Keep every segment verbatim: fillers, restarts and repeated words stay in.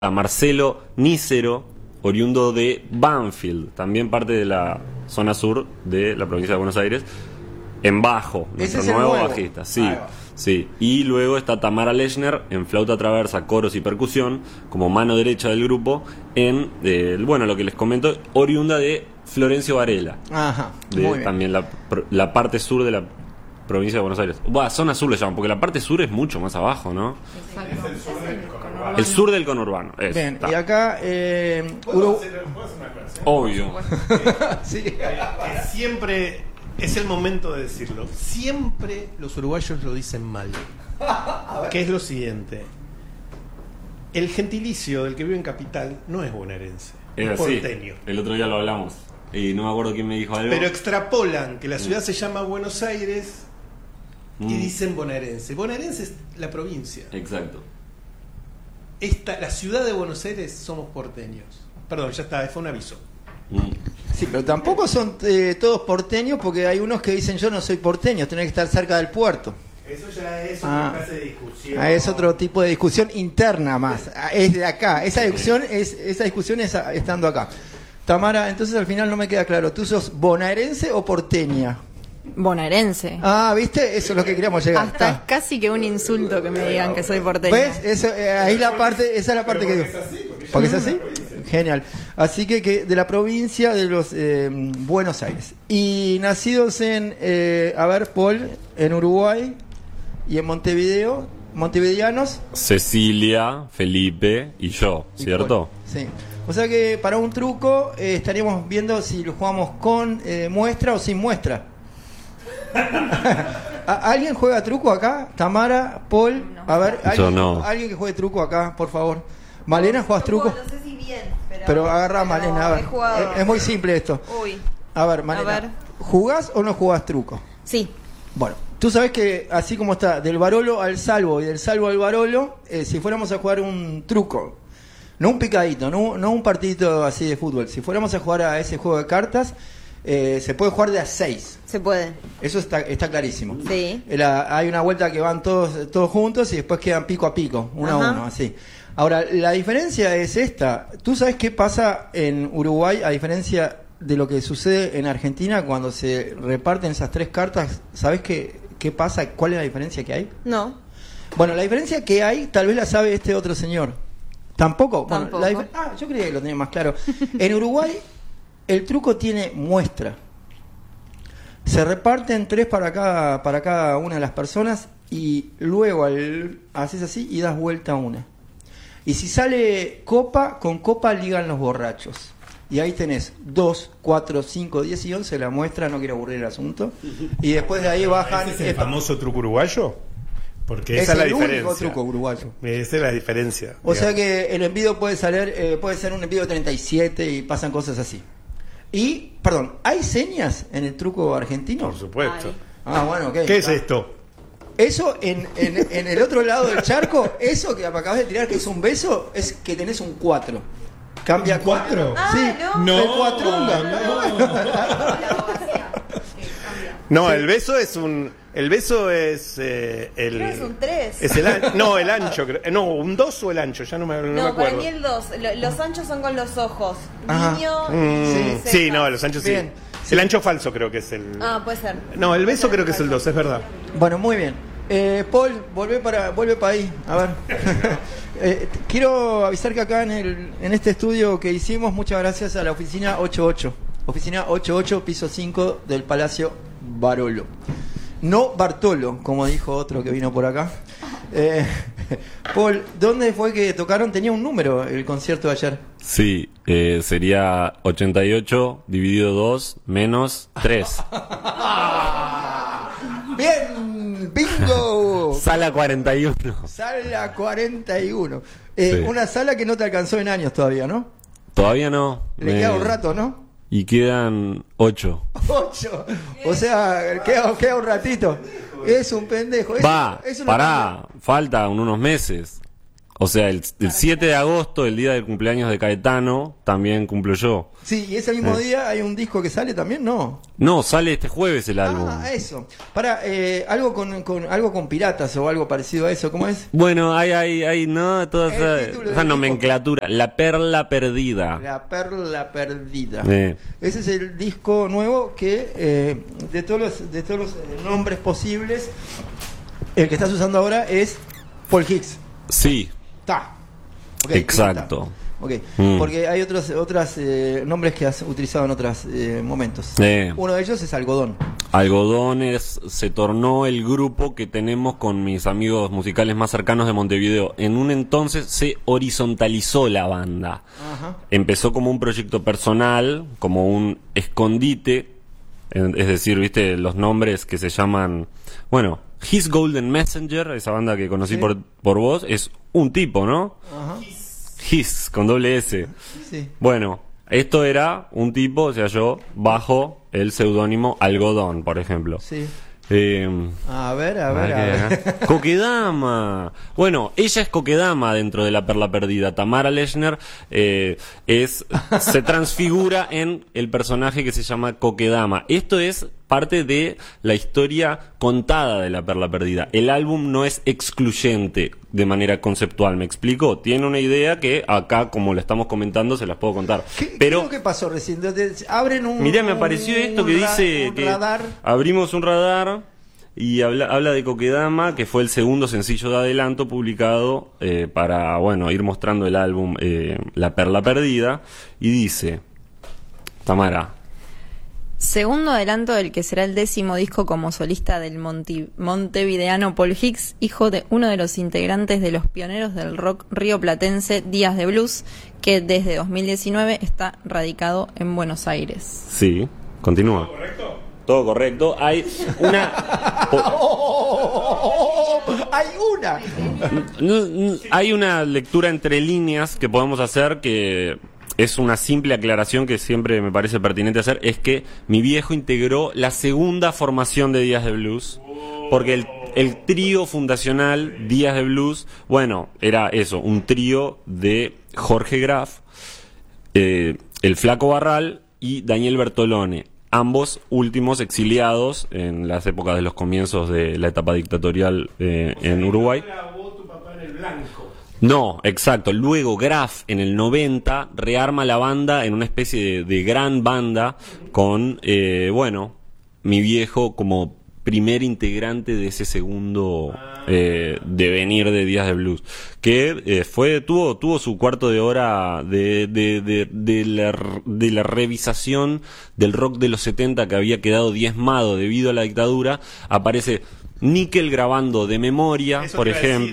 a Marcelo Nícero, oriundo de Banfield, también parte de la zona sur de la provincia de Buenos Aires, en bajo, nuestro nuevo, nuevo bajista. Sí, sí. Y luego está Tamara Lechner en flauta traversa, coros y percusión, como mano derecha del grupo, en, eh, bueno, lo que les comento, oriunda de Florencio Varela. Ajá, de, muy bien. También la, la parte sur de la provincia de Buenos Aires. Buah, zona sur le llaman, porque la parte sur es mucho más abajo, ¿no? Exacto. Es el sur del conurbano. El sur del conurbano. Es, Bien, está. y acá eh, ¿Puedo, hacer, ¿Puedo hacer una aclaración? Obvio. sí. Que, que siempre es el momento de decirlo. Siempre los uruguayos lo dicen mal. Que es lo siguiente: el gentilicio del que vive en Capital no es bonaerense, Es es así. porteño. El otro día lo hablamos y no me acuerdo quién me dijo algo. Pero extrapolan que la ciudad se llama Buenos Aires y Mm. dicen bonaerense. Bonaerense es la provincia. Exacto. Esta, la ciudad de Buenos Aires somos porteños. Perdón, ya está, fue un aviso. Mm. Sí, pero tampoco son eh, todos porteños, porque hay unos que dicen yo no soy porteño, tenés que estar cerca del puerto. Eso ya es Ah. otra clase de discusión. Ah, es otro tipo de discusión interna más. Ah, es de acá. Esa discusión es esa discusión es ah, estando acá. Tamara, entonces al final no me queda claro. ¿Tú sos bonaerense o porteña? Bonaerense. Ah, ¿viste? Eso es lo que queríamos llegar. Hasta es Ah. casi que un insulto que me digan que soy porteña. ¿Ves? Eso, eh, ahí la parte, esa es la parte que digo. ¿Porque es así? Genial. Así que, que de la provincia de los eh, Buenos Aires. Y nacidos en, eh, a ver, Paul, en Uruguay y en Montevideo, montevideanos. Cecilia, Felipe y yo, y ¿cierto? Paul. Sí. O sea que para un truco eh, estaríamos viendo si lo jugamos con eh, muestra o sin muestra. ¿Alguien juega truco acá? Tamara, Paul, a ver, Yo ¿alguien, no. alguien que juegue truco acá, por favor. Malena, ¿juegas truco? No sé si bien, pero, Pero agarra a pero Malena, a ver. he jugado. Es, es muy simple esto. Uy. A ver, Malena, A ver. ¿jugás o no jugás truco? Sí. Bueno, tú sabes que así como está del Barolo al Salvo y del Salvo al Barolo, eh, si fuéramos a jugar un truco, no un picadito, no, no un partidito así de fútbol, si fuéramos a jugar a ese juego de cartas, eh, se puede jugar de a seis. Se puede. Eso está, está clarísimo. Sí. La- hay una vuelta que van todos, todos juntos y después quedan pico a pico, uno Ajá. a uno, así. Ahora, la diferencia es esta. ¿Tú sabes qué pasa en Uruguay a diferencia de lo que sucede en Argentina cuando se reparten esas tres cartas? ¿Sabes qué, qué pasa? ¿Cuál es la diferencia que hay? No. Bueno, la diferencia que hay tal vez la sabe este otro señor. ¿Tampoco? Bueno, Tampoco. la difer- ah, yo creía que lo tenía más claro. En Uruguay el truco tiene muestra. Se reparten tres para cada, para cada una de las personas y luego al, haces así y das vuelta a una. Y si sale copa, con copa ligan los borrachos. Y ahí tenés dos, cuatro, cinco, diez y once, la muestra, no quiero aburrir el asunto. Y después de ahí bajan... ¿Ese es el esto. famoso truco uruguayo? Porque Es esa es la el único diferencia. truco uruguayo. Esa es la diferencia. O sea digamos. que el envío puede salir, eh, puede ser un envío de treinta y siete y pasan cosas así. Y, perdón, ¿hay señas en el truco argentino? Por supuesto. Ay. Ah, bueno, ok. ¿Qué es esto? Eso en, en, en el otro lado del charco, eso que acabas de tirar, que es un beso, es que tenés un cuatro. Cambia ¿Un cuatro? Ah, Sí, no. el cuatrunga. No, el beso es un. El beso es eh, el. Creo que es un tres. Es el an- no, el ancho. creo- No, un dos o el ancho, ya no me, no me No, para acuerdo. mí el dos. Lo- Los anchos son con los ojos. Ajá. Niño Mm, y sí, cejas. no, los anchos sí. Bien. El ancho falso creo que es el. Ah, puede ser. No, el beso creo que es el dos, es verdad. Bueno, muy bien. Eh, Paul, vuelve para, vuelve para ahí. A ver. Eh, t- quiero avisar que acá en, el, en este estudio que hicimos, muchas gracias a la oficina ochenta y ocho. Oficina ochenta y ocho, piso cinco del Palacio Barolo. No Bartolo, como dijo otro que vino por acá. Eh, Paul, ¿dónde fue que tocaron? Tenía un número el concierto de ayer. Sí, eh, sería ochenta y ocho dividido dos menos tres. ¡Bien! ¡Bingo! Sala cuarenta y uno. Sala cuarenta y uno. Eh, Sí. Una sala que no te alcanzó en años todavía, ¿no? Todavía no. Le Me- queda un rato, ¿no? Y quedan ocho. Ocho. O sea, queda, queda un ratito. Es un pendejo. Es, Va, es una pará, faltan unos meses. O sea, el, el siete de agosto, el día del cumpleaños de Caetano, también cumplo yo. Sí, y ese mismo Eh. día hay un disco que sale también, ¿no? No, sale este jueves el álbum. Ah, eso. Para, eh, algo con, con algo con piratas o algo parecido a eso, ¿cómo es? Bueno, hay, hay, hay, no, toda El esa, título del esa disco. nomenclatura. La perla perdida. La perla perdida. Eh. Ese es el disco nuevo que, eh, de todos los, de todos los eh, nombres posibles, el que estás usando ahora es Paul Hicks. Sí, Ta. Ok, exacto. ta. Ok, Mm. porque hay otros otras eh, nombres que has utilizado en otros eh, momentos. Eh. Uno de ellos es algodón. Algodones se tornó el grupo que tenemos con mis amigos musicales más cercanos de Montevideo. En un entonces se horizontalizó la banda. Ajá. Empezó como un proyecto personal, como un escondite, en- es decir, viste los nombres que se llaman, bueno, His Golden Messenger, esa banda que conocí Sí. por, por vos, es un tipo, ¿no? Ajá. His, con doble S. Sí. Bueno, esto era un tipo, o sea, yo, bajo el seudónimo Algodón, por ejemplo. Sí. Eh, A ver, a a ver, ver a qué ver. era. Coquedama. Bueno, ella es Coquedama dentro de La Perla Perdida. Tamara Lechner eh, es se transfigura en el personaje que se llama Coquedama. Esto es parte de la historia contada de La Perla Perdida. El álbum no es excluyente de manera conceptual, ¿me explico? Tiene una idea que acá, como lo estamos comentando, se las puedo contar. ¿Qué, Pero ¿qué es lo que pasó recién? De- de- Abren un. mirá, me apareció esto un que ra- dice un que radar. abrimos un radar y habla, habla de Coquedama, que fue el segundo sencillo de adelanto publicado eh, para, bueno, ir mostrando el álbum eh, La Perla Perdida, y dice, Tamara, Segundo adelanto del que será el décimo disco como solista del monti- montevideano Paul Hicks, hijo de uno de los integrantes de los pioneros del rock rioplatense Días de Blues, que desde dos mil diecinueve está radicado en Buenos Aires. sí, continúa. ¿Correcto? Todo correcto. Hay una... ¡Oh! ¡Hay una! N- n- Hay una lectura entre líneas que podemos hacer, que es una simple aclaración que siempre me parece pertinente hacer, es que mi viejo integró la segunda formación de Días de Blues, porque el, el trío fundacional Días de Blues, bueno, era eso, un trío de Jorge Graf, eh, el Flaco Barral y Daniel Bertolone, ambos últimos exiliados en las épocas de los comienzos de la etapa dictatorial eh, en Uruguay. Grabó tu papá en el blanco. No, exacto. Luego Graf en el noventa rearma la banda en una especie de, de gran banda con, eh, bueno, mi viejo como primer integrante de ese segundo eh, devenir de Días de Blues, que eh, fue tuvo tuvo su cuarto de hora de de, de, de, la, de la revisación del rock de los setenta que había quedado diezmado debido a la dictadura. Aparece Níquel grabando de memoria, Eso por te iba a decir,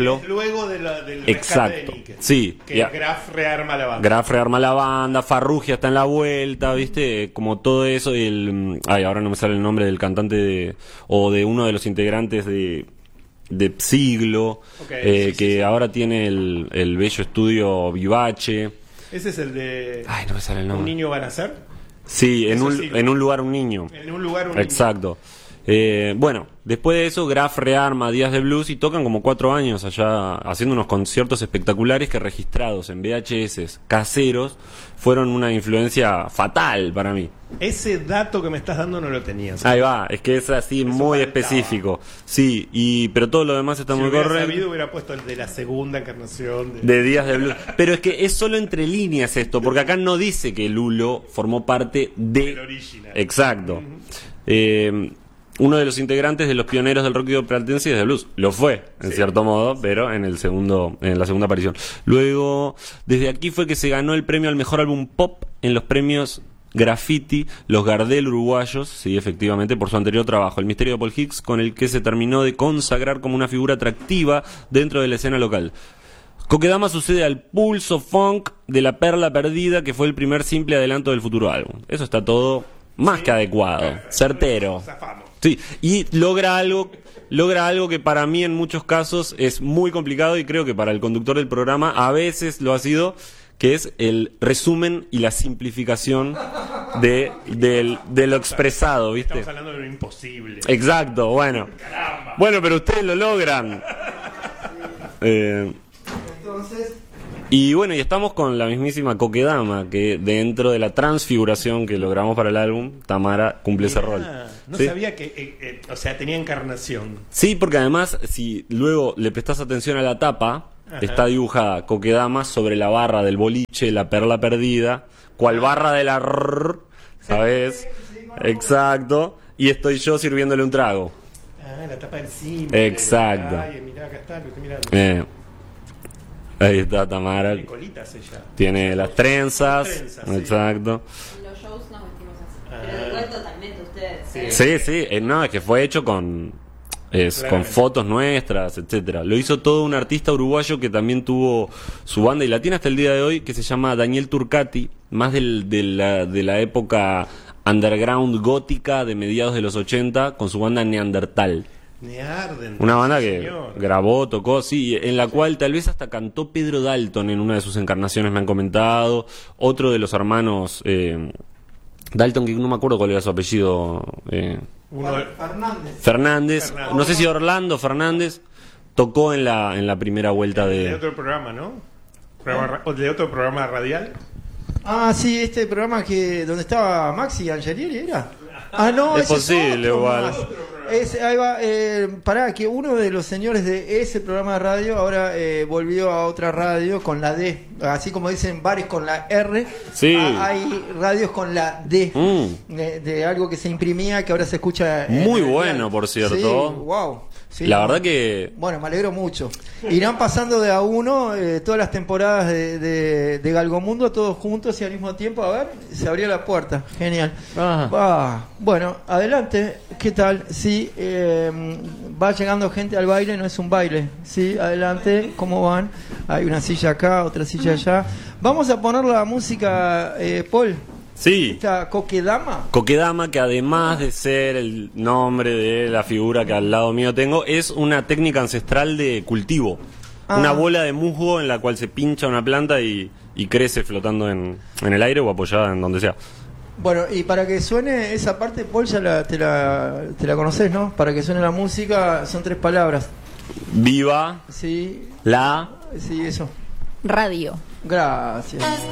el ay, ahora no me sale el nombre del cantante de, o de uno de los integrantes de de Siglo, Okay, eh, sí, sí, que sí. ahora tiene el, el bello estudio Vivace. Ese es el de. Ay, no me sale el ¿Un nombre. niño va a nacer? Sí, en Eso un, sí. en un lugar un niño. En un lugar. Un niño. Exacto. Eh, bueno, después de eso, Graf rearma Días de Blues y tocan como cuatro años allá haciendo unos conciertos espectaculares que, registrados en V H S caseros, fueron una influencia fatal para mí. Ese dato que me estás dando no lo tenías. Ahí va, es que es así muy faltaba. específico. Sí, y pero todo lo demás está si muy hubiera correcto. sabido, hubiera puesto el de la segunda encarnación. De... De Días de Blues. Pero es que es solo entre líneas esto, porque acá no dice que Lulo formó parte de... Del original. Exacto. Eh, uno de los integrantes de los pioneros del rock rioplatense y de blues. Lo fue, en Sí. cierto modo, pero en el segundo, en la segunda aparición. Luego, desde aquí fue que se ganó el premio al mejor álbum pop en los premios Graffiti, los Gardel uruguayos, sí, efectivamente, por su anterior trabajo, El misterio de Paul Hicks, con el que se terminó de consagrar como una figura atractiva dentro de la escena local. Coquedama sucede al pulso funk de La Perla Perdida, que fue el primer simple adelanto del futuro álbum. Eso está todo más que adecuado, certero. Zafamos. Sí, y logra algo, logra algo que para mí en muchos casos es muy complicado, y creo que para el conductor del programa a veces lo ha sido, que es el resumen y la simplificación de, del- de lo expresado, ¿viste? Estamos hablando de lo imposible. Exacto, bueno. Caramba. Bueno, pero ustedes lo logran. Eh, entonces. Y bueno, y estamos con la mismísima Kokedama, que dentro de la transfiguración que logramos para el álbum, Tamara cumple ese rol. No ¿Sí? sabía que, eh, eh, o sea, tenía encarnación. Sí, porque además, si luego le prestás atención a la tapa, Ajá. está dibujada Kokedama sobre la barra del boliche, la perla perdida, cual barra de la rrr, ¿sabes? Exacto. Y estoy yo sirviéndole un trago. Ah, la tapa del cine. Exacto. Ay, mirá, acá está, lo estoy mirando. Eh, ahí está Tamara. Tiene colitas ella. Tiene las trenzas. Las trenzas, sí. Exacto. En los shows nos vestimos así. Ah. Pero igual totalmente ustedes. Sí, sí. eh, no, es que fue hecho con... Es, con Claramente. fotos nuestras, etcétera. Lo hizo todo un artista uruguayo que también tuvo su banda y la tiene hasta el día de hoy, que se llama Daniel Turcati, más del, de, la, de la época underground gótica de mediados de los ochenta, con su banda Neandertal. Nearden. Una banda que señor. grabó, tocó, sí, en la cual tal vez hasta cantó Pedro Dalton en una de sus encarnaciones, me han comentado. Otro de los hermanos eh, Dalton, que no me acuerdo cuál era su apellido. Eh, Uno de- Fernández. Fernández, Fernández. no sé si Orlando Fernández tocó en la en la primera vuelta de de... otro programa, ¿no? Programa ra- o de otro programa radial. Ah, sí, este programa que donde estaba Maxi Angelieri era. Ah, no, Es ese posible, otro igual. más. Ese, ahí va, eh, pará, que uno de los señores de ese programa de radio ahora eh, volvió a otra radio con la D. Así como dicen bares con la R, Sí. ah, hay radios con la D. Mm. De, de algo que se imprimía que ahora se escucha. en Muy el bueno, diario. por cierto. Sí, wow. Sí, La no. verdad que... Bueno, me alegro mucho. Irán pasando de a uno eh, todas las temporadas de, de, de Galgomundo, todos juntos y al mismo tiempo. A ver, se abrió la puerta. Genial. Ajá. Ah, bueno, adelante. ¿Qué tal? Sí, eh, va llegando gente al baile, no es un baile. Sí, adelante. ¿Cómo van? Hay una silla acá, otra silla allá. Vamos a poner la música, eh, Paul. Sí. Esta Kokedama. Kokedama, que además de ser el nombre de la figura que al lado mío tengo, es una técnica ancestral de cultivo. Ah. Una bola de musgo en la cual se pincha una planta y, y crece flotando en, en el aire o apoyada en donde sea. Bueno, y para que suene esa parte, Paul, ya la, te, la, te la conoces, ¿no? Para que suene la música, son tres palabras. Viva Sí, la... sí, eso. Radio. Gracias.